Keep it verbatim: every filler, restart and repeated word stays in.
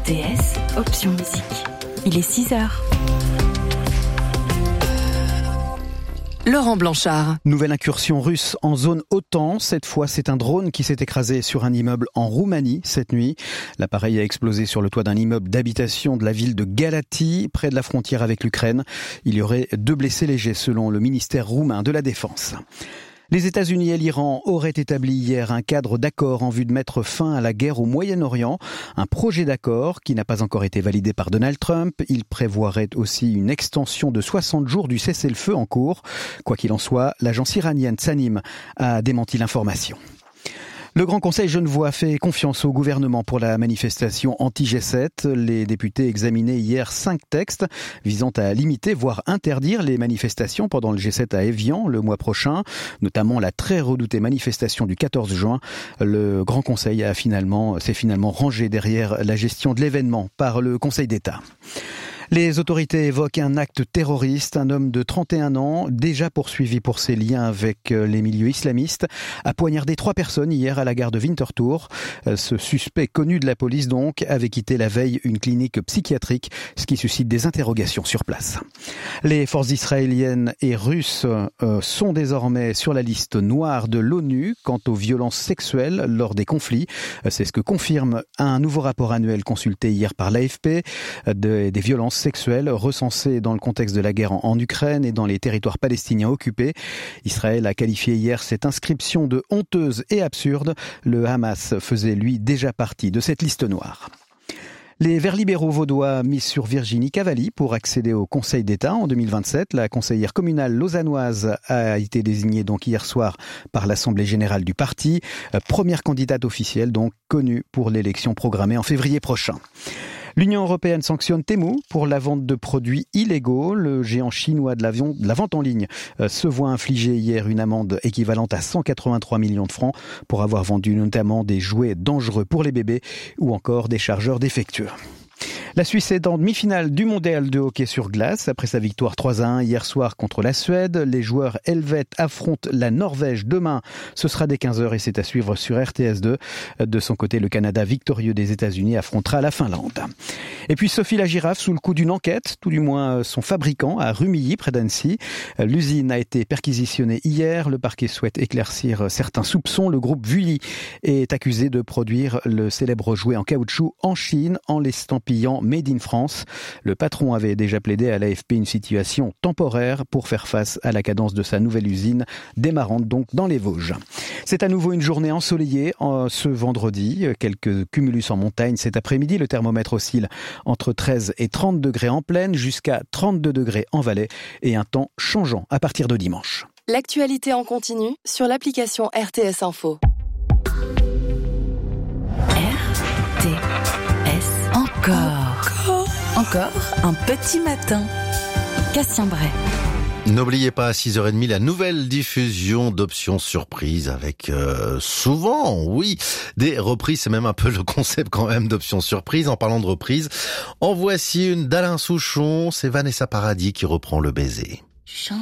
T S, option musique. Il est six heures. Laurent Blanchard. Nouvelle incursion russe en zone OTAN. Cette fois, c'est un drone qui s'est écrasé sur un immeuble en Roumanie cette nuit. L'appareil a explosé sur le toit d'un immeuble d'habitation de la ville de Galați, près de la frontière avec l'Ukraine. Il y aurait deux blessés légers selon le ministère roumain de la Défense. Les États-Unis et l'Iran auraient établi hier un cadre d'accord en vue de mettre fin à la guerre au Moyen-Orient. Un projet d'accord qui n'a pas encore été validé par Donald Trump. Il prévoirait aussi une extension de soixante jours du cessez-le-feu en cours. Quoi qu'il en soit, l'agence iranienne Tasnim a démenti l'information. Le Grand Conseil genevois fait confiance au gouvernement pour la manifestation anti-G sept. Les députés examinaient hier cinq textes visant à limiter, voire interdire les manifestations pendant le G sept à Évian le mois prochain, notamment la très redoutée manifestation du quatorze juin. Le Grand Conseil a finalement, s'est finalement rangé derrière la gestion de l'événement par le Conseil d'État. Les autorités évoquent un acte terroriste. Un homme de trente et un ans, déjà poursuivi pour ses liens avec les milieux islamistes, a poignardé trois personnes hier à la gare de Winterthur. Ce suspect connu de la police donc avait quitté la veille une clinique psychiatrique, ce qui suscite des interrogations sur place. Les forces israéliennes et russes euh, sont désormais sur la liste noire de l'ONU quant aux violences sexuelles lors des conflits. C'est ce que confirme un nouveau rapport annuel consulté hier par l'A F P. De, des violences sexuelles recensées dans le contexte de la guerre en, en Ukraine et dans les territoires palestiniens occupés. Israël a qualifié hier cette inscription de honteuse et absurde. Le Hamas faisait lui déjà partie de cette liste noire. Les Verts libéraux vaudois misent sur Virginie Cavalli pour accéder au Conseil d'État en deux mille vingt-sept. La conseillère communale lausannoise a été désignée donc hier soir par l'Assemblée générale du parti. Première candidate officielle donc connue pour l'élection programmée en février prochain. L'Union européenne sanctionne Temu pour la vente de produits illégaux. Le géant chinois de, l'avion, de la vente en ligne euh, se voit infliger hier une amende équivalente à cent quatre-vingt-trois millions de francs pour avoir vendu notamment des jouets dangereux pour les bébés ou encore des chargeurs défectueux. La Suisse est en demi-finale du mondial de hockey sur glace. Après sa victoire trois à un hier soir contre la Suède, les joueurs helvètes affrontent la Norvège demain. Ce sera dès quinze heures et c'est à suivre sur R T S deux. De son côté, le Canada victorieux des États-Unis affrontera la Finlande. Et puis Sophie la girafe sous le coup d'une enquête, tout du moins son fabricant à Rumilly près d'Annecy. L'usine a été perquisitionnée hier. Le parquet souhaite éclaircir certains soupçons. Le groupe Vully est accusé de produire le célèbre jouet en caoutchouc en Chine en l'estampillant Made in France. Le patron avait déjà plaidé à l'A F P une situation temporaire pour faire face à la cadence de sa nouvelle usine, démarrante donc dans les Vosges. C'est à nouveau une journée ensoleillée en, ce vendredi. Quelques cumulus en montagne cet après-midi. Le thermomètre oscille entre treize et trente degrés en plaine jusqu'à trente-deux degrés en vallée et un temps changeant à partir de dimanche. L'actualité en continu sur l'application R T S Info. R T S encore. Encore un petit matin. Cassien Bray. N'oubliez pas à six heures trente la nouvelle diffusion d'options surprises avec euh, souvent, oui, des reprises. C'est même un peu le concept quand même d'options surprises. En parlant de reprises, en voici une d'Alain Souchon. C'est Vanessa Paradis qui reprend Le Baiser.